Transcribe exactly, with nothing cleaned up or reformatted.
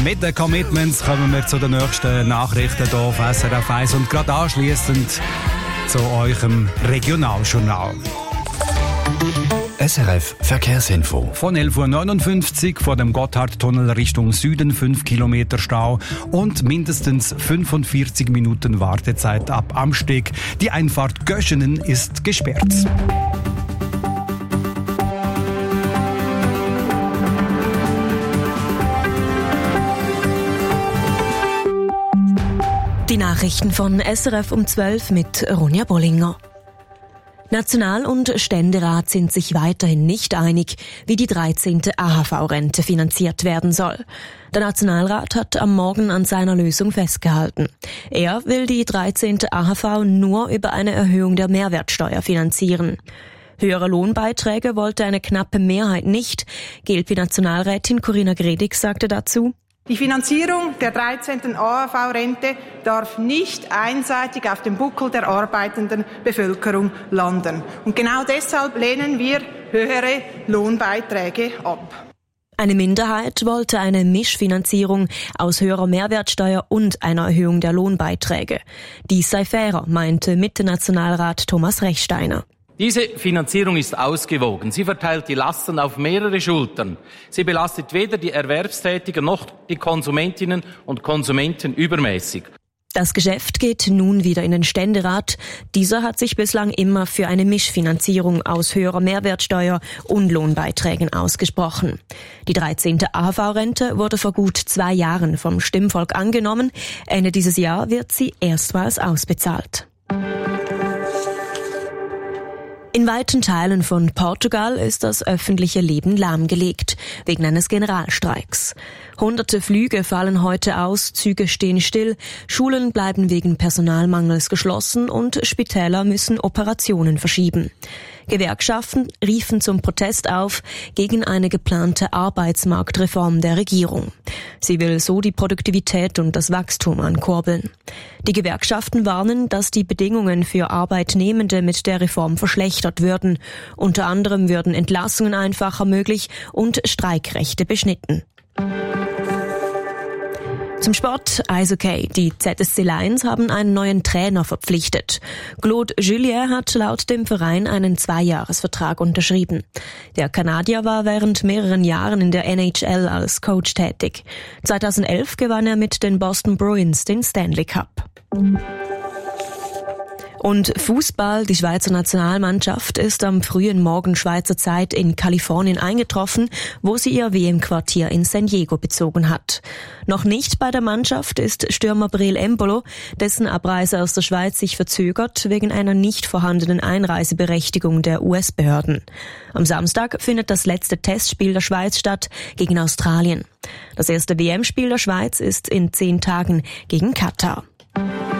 Mit den Commitments kommen wir zu den nächsten Nachrichten hier auf S R F eins und gerade anschliessend zu eurem Regionaljournal. S R F Verkehrsinfo. Von elf Uhr neunundfünfzig vor dem Gotthardtunnel Richtung Süden fünf Kilometer Stau und mindestens fünfundvierzig Minuten Wartezeit ab Amsteg. Die Einfahrt Göschenen ist gesperrt. Die Nachrichten von S R F um zwölf mit Ronja Bollinger. National- und Ständerat sind sich weiterhin nicht einig, wie die dreizehnte A H V-Rente finanziert werden soll. Der Nationalrat hat am Morgen an seiner Lösung festgehalten. Er will die dreizehnte A H V nur über eine Erhöhung der Mehrwertsteuer finanzieren. Höhere Lohnbeiträge wollte eine knappe Mehrheit nicht. G L P-Nationalrätin Corinna Gredig sagte dazu: Die Finanzierung der dreizehnten A H V-Rente darf nicht einseitig auf dem Buckel der arbeitenden Bevölkerung landen. Und genau deshalb lehnen wir höhere Lohnbeiträge ab. Eine Minderheit wollte eine Mischfinanzierung aus höherer Mehrwertsteuer und einer Erhöhung der Lohnbeiträge. Dies sei fairer, meinte Mitte-Nationalrat Thomas Rechsteiner. Diese Finanzierung ist ausgewogen. Sie verteilt die Lasten auf mehrere Schultern. Sie belastet weder die Erwerbstätigen noch die Konsumentinnen und Konsumenten übermäßig. Das Geschäft geht nun wieder in den Ständerat. Dieser hat sich bislang immer für eine Mischfinanzierung aus höherer Mehrwertsteuer und Lohnbeiträgen ausgesprochen. Die dreizehnte A H V-Rente wurde vor gut zwei Jahren vom Stimmvolk angenommen. Ende dieses Jahr wird sie erstmals ausbezahlt. In weiten Teilen von Portugal ist das öffentliche Leben lahmgelegt, wegen eines Generalstreiks. Hunderte Flüge fallen heute aus, Züge stehen still, Schulen bleiben wegen Personalmangels geschlossen und Spitäler müssen Operationen verschieben. Gewerkschaften riefen zum Protest auf gegen eine geplante Arbeitsmarktreform der Regierung. Sie will so die Produktivität und das Wachstum ankurbeln. Die Gewerkschaften warnen, dass die Bedingungen für Arbeitnehmende mit der Reform verschlechtert würden. Unter anderem würden Entlassungen einfacher möglich und Streikrechte beschnitten. Zum Sport Eishockey. Die Z S C Lions haben einen neuen Trainer verpflichtet. Claude Julien hat laut dem Verein einen Zweijahresvertrag unterschrieben. Der Kanadier war während mehreren Jahren in der N H L als Coach tätig. zweitausendelf gewann er mit den Boston Bruins den Stanley Cup. Und Fußball, die Schweizer Nationalmannschaft ist am frühen Morgen Schweizer Zeit in Kalifornien eingetroffen, wo sie ihr W M-Quartier in San Diego bezogen hat. Noch nicht bei der Mannschaft ist Stürmer Breel Embolo, dessen Abreise aus der Schweiz sich verzögert wegen einer nicht vorhandenen Einreiseberechtigung der U S-Behörden. Am Samstag findet das letzte Testspiel der Schweiz statt gegen Australien. Das erste W M-Spiel der Schweiz ist in zehn Tagen gegen Katar.